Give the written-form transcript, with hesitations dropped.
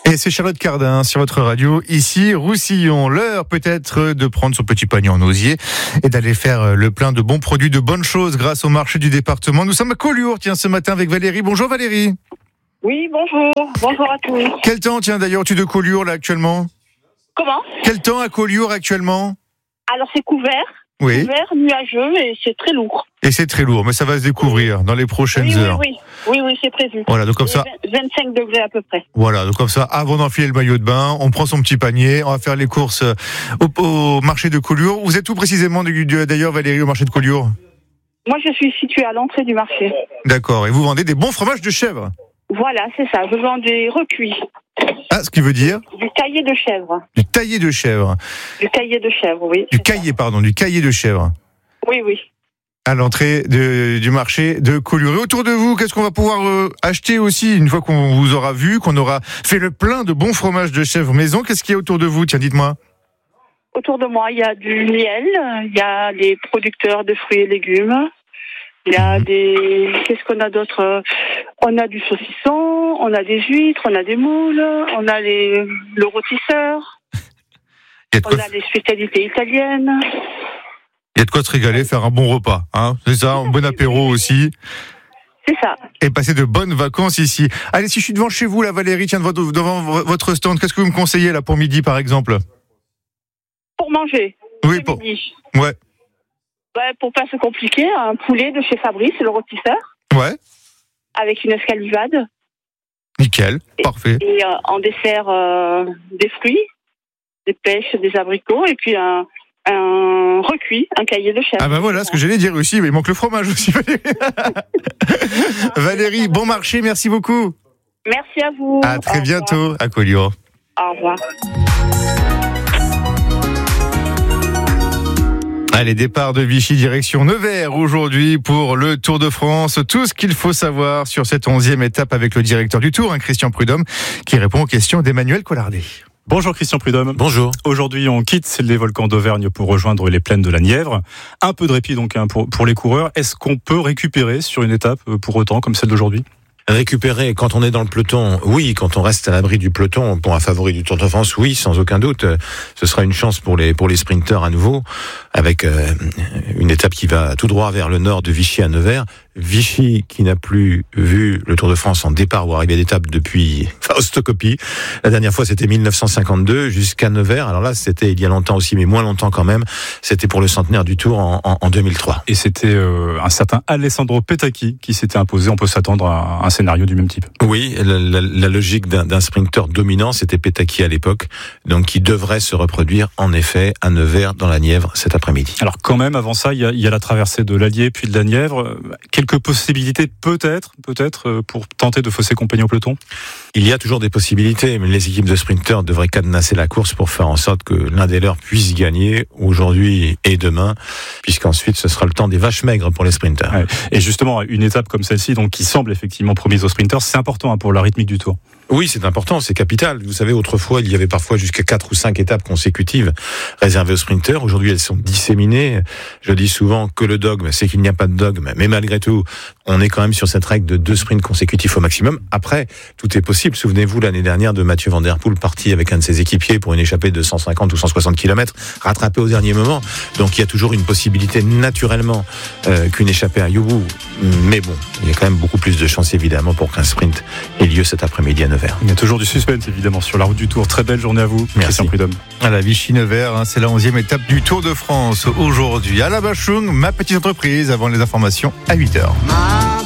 Et c'est Charlotte Cardin sur votre radio, ici Roussillon. L'heure peut-être de prendre son petit panier en osier et d'aller faire le plein de bons produits, de bonnes choses grâce au marché du département. Nous sommes à Collioure, ce matin avec Valérie. Bonjour Valérie. Oui, bonjour. Bonjour à tous. Quel temps, d'ailleurs, tu es de Collioure là actuellement? Comment? Quel temps à Collioure actuellement? Alors c'est couvert. Oui. Couvert, nuageux et c'est très lourd. Et c'est très lourd, mais ça va se découvrir dans les prochaines heures. Oui, c'est prévu. Voilà, donc comme ça. 25 degrés à peu près. Voilà, donc comme ça, avant d'enfiler le maillot de bain, on prend son petit panier, on va faire les courses au marché de Collioure. Vous êtes où précisément d'ailleurs, Valérie, au marché de Collioure? Moi, je suis située à l'entrée du marché. D'accord, et vous vendez des bons fromages de chèvre? Voilà, c'est ça. Je vends des recuits. Ah, ce qui veut dire? Du caillé de chèvre. Du taillé de chèvre. Du caillé de chèvre, oui. Du caillé de chèvre. Oui. À l'entrée du marché de Collioure. Et autour de vous, qu'est-ce qu'on va pouvoir acheter aussi une fois qu'on vous aura vu, qu'on aura fait le plein de bons fromages de chèvre maison? Qu'est-ce qu'il y a autour de vous? Tiens, dites-moi. Autour de moi, il y a du miel, il y a les producteurs de fruits et légumes. Il y a des... Qu'est-ce qu'on a d'autre? On a du saucisson, on a des huîtres, on a des moules, on a le rôtisseur, on a des spécialités italiennes. Il y a de quoi se régaler, faire un bon repas, hein? C'est ça, un bon apéro aussi. C'est ça. Et passer de bonnes vacances ici. Allez, si je suis devant chez vous, là, Valérie, devant votre stand, qu'est-ce que vous me conseillez là pour midi, par exemple? Pour manger. Oui, midi. Ouais. Pour pas se compliquer, un poulet de chez Fabrice, le rôtisseur. Ouais. Avec une escalivade. Nickel, parfait. Et en dessert, des fruits, des pêches, des abricots, et puis un recuit, un caillé de chèvre. Ah ben voilà, ce que j'allais dire aussi, mais il manque le fromage aussi. Valérie, bon marché, merci beaucoup. Merci à vous. À très bientôt à Collioure. Au revoir. Allez, départ de Vichy, direction Nevers aujourd'hui pour le Tour de France. Tout ce qu'il faut savoir sur cette 11e étape avec le directeur du Tour, Christian Prudhomme, qui répond aux questions d'Emmanuel Collardet. Bonjour Christian Prudhomme. Bonjour. Aujourd'hui, on quitte les volcans d'Auvergne pour rejoindre les plaines de la Nièvre. Un peu de répit donc pour les coureurs. Est-ce qu'on peut récupérer sur une étape pour autant comme celle d'aujourd'hui? Récupérer quand on est dans le peloton, oui. Quand on reste à l'abri du peloton, pour un favori du Tour de France, oui, sans aucun doute. Ce sera une chance pour les sprinteurs à nouveau, avec une étape qui va tout droit vers le nord de Vichy à Nevers. Vichy qui n'a plus vu le Tour de France en départ ou arrivée d'étape depuis Faustocopie. La dernière fois, c'était 1952 jusqu'à Nevers. Alors là, c'était il y a longtemps aussi, mais moins longtemps quand même. C'était pour le centenaire du Tour en 2003. Et c'était un certain Alessandro Petacchi qui s'était imposé. On peut s'attendre à un scénario du même type. Oui, la logique d'un sprinter dominant, c'était Petacchi à l'époque, donc qui devrait se reproduire en effet à Nevers dans la Nièvre cet après-midi. Alors quand même, avant ça, il y a la traversée de l'Allier puis de la Nièvre. Quelques possibilités peut-être pour tenter de fausser compagnie au peloton? Il y a toujours des possibilités, mais les équipes de sprinteurs devraient cadenasser la course pour faire en sorte que l'un des leurs puisse gagner aujourd'hui et demain, puisqu'ensuite ce sera le temps des vaches maigres pour les sprinteurs. Ouais. Et justement, une étape comme celle-ci, donc qui semble effectivement promise aux sprinteurs, c'est important pour la rythmique du Tour. Oui, c'est important, c'est capital. Vous savez, autrefois, il y avait parfois jusqu'à 4 ou 5 étapes consécutives réservées aux sprinteurs. Aujourd'hui, elles sont disséminées. Je dis souvent que le dogme, c'est qu'il n'y a pas de dogme. Mais malgré tout, on est quand même sur cette règle de 2 sprints consécutifs au maximum. Après, tout est possible. Souvenez-vous l'année dernière de Mathieu Van Der Poel, parti avec un de ses équipiers pour une échappée de 150 ou 160 km, rattrapé au dernier moment. Donc il y a toujours une possibilité naturellement qu'une échappée à Youbou. Mais bon, il y a quand même beaucoup plus de chances évidemment pour qu'un sprint ait lieu cet après-midi à Nevers. Il y a toujours du suspense évidemment sur la route du Tour. Très belle journée à vous, Christian Prudhomme. À la Vichy-Nevers, c'est la 11e étape du Tour de France aujourd'hui. À la Bachung, ma petite entreprise, avant les informations à 8h.